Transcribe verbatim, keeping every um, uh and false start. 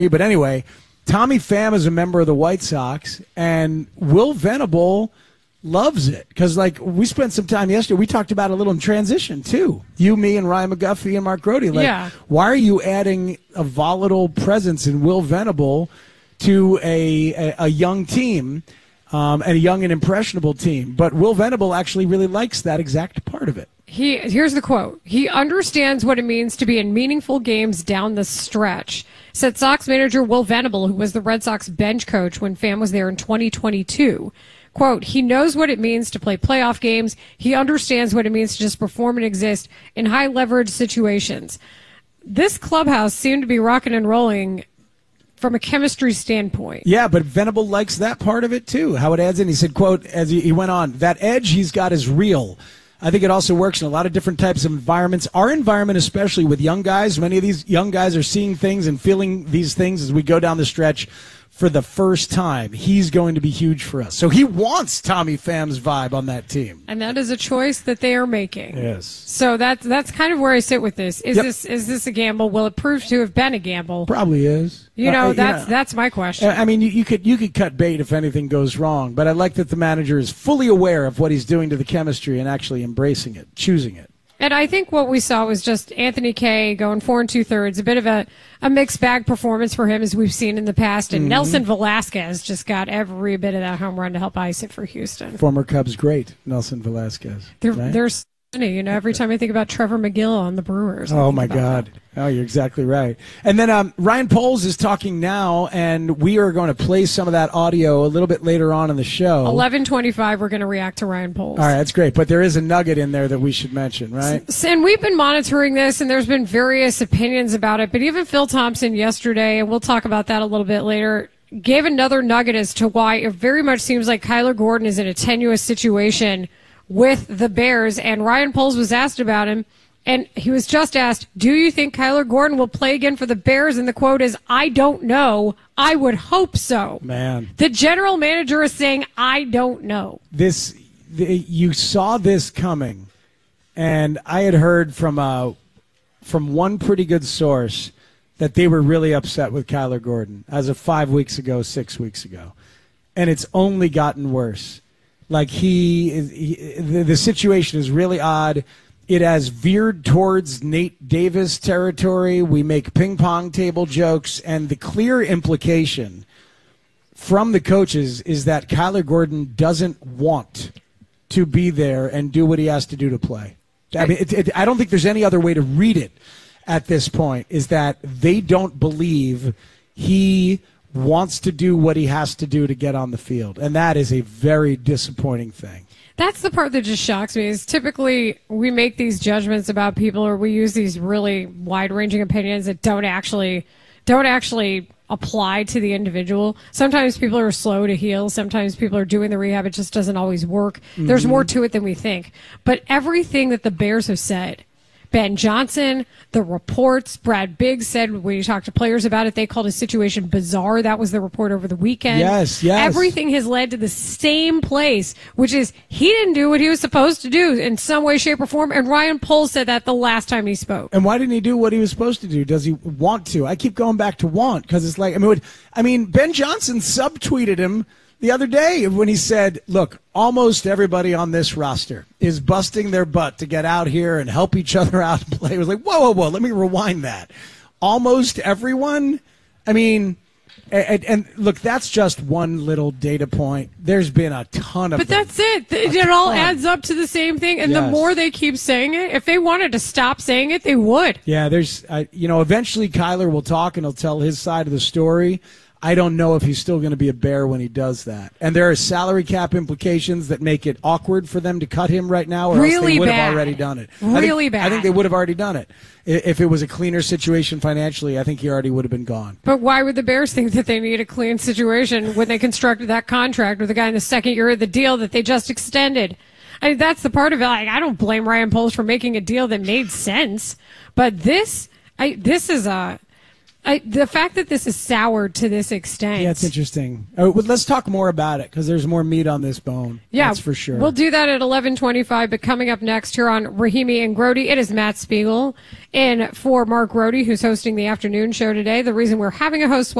But anyway, Tommy Pham is a member of the White Sox, and Will Venable loves it because, like, we spent some time yesterday. We talked about it a little in transition too. You, me, and Ryan McGuffey and Mark Grody. Like, yeah. Why are you adding a volatile presence in Will Venable to a a, a young team, um, and a young and impressionable team? But Will Venable actually really likes that exact part of it. He here's the quote. He understands what it means to be in meaningful games down the stretch, said Sox manager Will Venable, who was the Red Sox bench coach when Pham was there in twenty twenty-two. Quote, he knows what it means to play playoff games. He understands what it means to just perform and exist in high leverage situations. This clubhouse seemed to be rocking and rolling from a chemistry standpoint. Yeah, but Venable likes that part of it too, how it adds in. He said, quote, as he, he went on, that edge he's got is real. I think it also works in a lot of different types of environments. Our environment, especially with young guys, many of these young guys are seeing things and feeling these things as we go down the stretch for the first time. He's going to be huge for us. So he wants Tommy Pham's vibe on that team. And that is a choice that they are making. Yes. So that, that's kind of where I sit with this. Is Yep. this is this a gamble? Will it prove to have been a gamble? Probably is. You know, Uh, that's you know, that's my question. I mean, you, you could you could cut bait if anything goes wrong, but I like that the manager is fully aware of what he's doing to the chemistry and actually embracing it, choosing it. And I think what we saw was just Anthony Kay going four and two thirds, a bit of a, a mixed bag performance for him as we've seen in the past. And mm-hmm. Nelson Velasquez just got every bit of that home run to help ice it for Houston. Former Cubs great, Nelson Velasquez. They're, right? they're funny, you know, every time I think about Trevor McGill on the Brewers. I Oh, think my about God. that. Oh, you're exactly right. And then um, Ryan Poles is talking now, and we are going to play some of that audio a little bit later on in the show. eleven twenty-five, we're going to react to Ryan Poles. All right, that's great. But there is a nugget in there that we should mention, right? And we've been monitoring this, and there's been various opinions about it. But even Phil Thompson yesterday, and we'll talk about that a little bit later, gave another nugget as to why it very much seems like Kyler Gordon is in a tenuous situation with the Bears. And Ryan Poles was asked about him, and he was just asked, do you think Kyler Gordon will play again for the Bears? And the quote is, I don't know. I would hope so. Man. The general manager is saying, I don't know. This, the, you saw this coming, and I had heard from uh, from one pretty good source that they were really upset with Kyler Gordon as of five weeks ago, six weeks ago. And it's only gotten worse. Like, he, he the, the situation is really odd. It has veered towards Nate Davis territory. We make ping pong table jokes, and the clear implication from the coaches is that Kyler Gordon doesn't want to be there and do what he has to do to play. I mean, it, it, I don't think there's any other way to read it at this point, is that they don't believe he wants to do what he has to do to get on the field, and that is a very disappointing thing. That's the part that just shocks me, is typically we make these judgments about people, or we use these really wide-ranging opinions that don't actually don't actually apply to the individual. Sometimes people are slow to heal. Sometimes people are doing the rehab. It just doesn't always work. Mm-hmm. There's more to it than we think. But everything that the Bears have said, Ben Johnson, the reports, Brad Biggs said when he talked to players about it, they called his situation bizarre. That was the report over the weekend. Yes, yes. Everything has led to the same place, which is he didn't do what he was supposed to do in some way, shape, or form. And Ryan Poles said that the last time he spoke. And why didn't he do what he was supposed to do? Does he want to? I keep going back to want, because it's like, I mean, I mean, Ben Johnson subtweeted him the other day when he said, look, almost everybody on this roster is busting their butt to get out here and help each other out and play. It was like, whoa, whoa, whoa, let me rewind that. Almost everyone? I mean, and, and look, that's just one little data point. There's been a ton of But them. that's it. It, A it all ton. adds up to the same thing. And the Yes. more they keep saying it, if they wanted to stop saying it, they would. Yeah, there's, uh, you know, eventually Kyler will talk and he'll tell his side of the story. I don't know if he's still going to be a Bear when he does that. And there are salary cap implications that make it awkward for them to cut him right now, or else Really they would bad. have already done it. Really I think, bad. I think they would have already done it. I- If it was a cleaner situation financially, I think he already would have been gone. But why would the Bears think that they need a clean situation when they constructed that contract with the guy in the second year of the deal that they just extended? I mean, that's the part of it. Like, I don't blame Ryan Poles for making a deal that made sense, but this, I, this is a, I, the fact that this is soured to this extent. Yeah, it's interesting. Oh, well, let's talk more about it because there's more meat on this bone. Yeah, that's for sure. We'll do that at eleven twenty-five. But coming up next here on Rahimi and Grody, it is Matt Spiegel in for Mark Grody, who's hosting the afternoon show today. The reason we're having a host